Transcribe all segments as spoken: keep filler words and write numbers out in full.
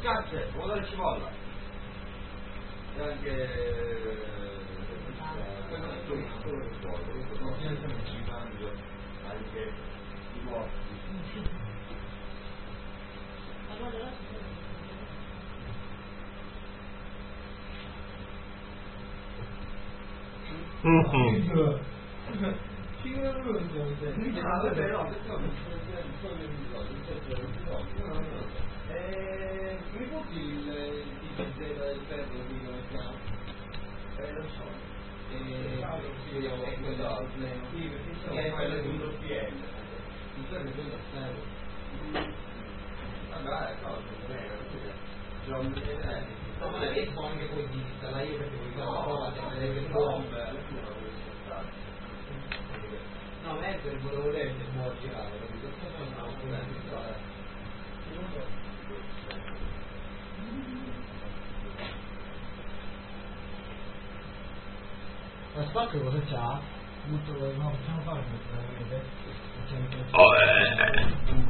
cazzo, vuole cipolla. E anche quello che tu ci mangio anche i morti. Mm-hmm. Mi porti il T G del ferro qui come si chiama? Eh lo so. E quello sì, perché è quello di uno P L. Il ferro è quello a ferro. Vabbè, no, non è no, ma che può anche poi di installare io perché mi fa la prova di vedere che bombe no, mettere volevo vedere se può girare, capito? No, la spacca cosa c'ha? Molto, no, possiamo fare veramente? Oh, eh.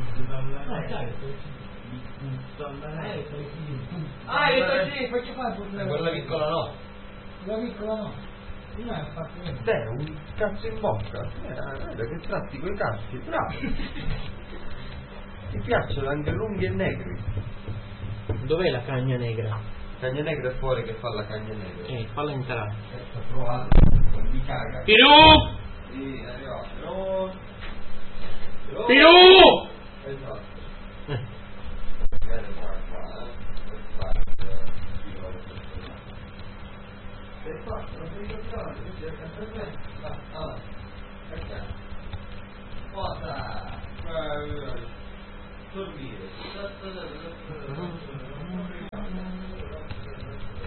Ah, io sì, faccio fare il problema. quella piccola no. La piccola no. Non è fatto niente. Beh, un cazzo in bocca. Eh, guarda che tratti quei cazzi, bravo. Ti piacciono anche lunghi e negri. Dov'è la cagna negra? Cagna negra è fuori che fa la cagna negra. Eh, falla entrare. Sto provando, non mi caga. Pirù! Sì, arriva. Però... Pirù! Esatto. Eh. Bene, qua, qua, eh. E fatto, non sei capitato, quindi è sempre bene.